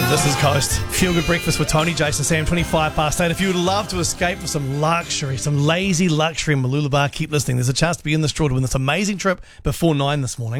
This is Coast. Feel Good Breakfast with Tony, Jason, Sam, 25 past 8. If you would love to escape for some luxury, some lazy luxury in Mooloolaba, keep listening. There's a chance to be in this draw to win this amazing trip before 9 this morning.